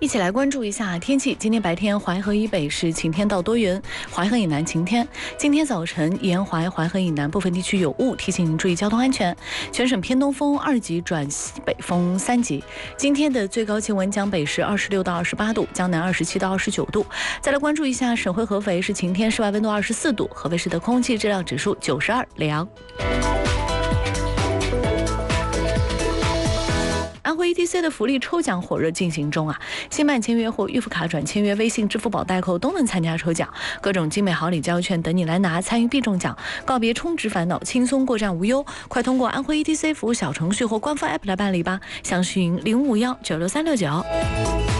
一起来关注一下天气。今天白天淮河以北是晴天到多云，淮河以南晴天。今天早晨沿淮河以南部分地区有雾，提醒您注意交通安全。全省偏东风2级转西北风3级。今天的最高气温江北是26到28度，江南27到29度。再来关注一下省会合肥是晴天，室外温度24度，合肥市的空气质量指数92，良。安徽 ETC 的福利抽奖火热进行中啊！新办签约或预付卡转签约、微信、支付宝代扣都能参加抽奖，各种精美好礼交券等你来拿，参与必中奖，告别充值烦恼，轻松过站无忧。快通过安徽 ETC 服务小程序或官方 app 来办理吧，详询051-96369。